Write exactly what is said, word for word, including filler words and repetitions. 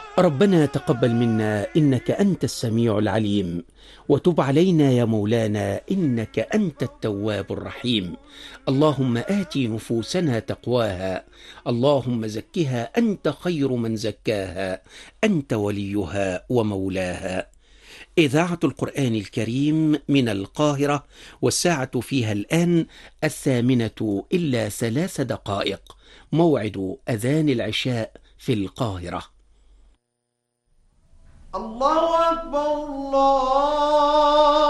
ربنا تقبل منا إنك أنت السميع العليم، وتب علينا يا مولانا إنك أنت التواب الرحيم. اللهم آت نفوسنا تقواها، اللهم زكها أنت خير من زكاها، أنت وليها ومولاها. إذاعة القرآن الكريم من القاهرة، والساعة فيها الآن الثامنة إلا ثلاث دقائق، موعد أذان العشاء في القاهرة. الله أكبر الله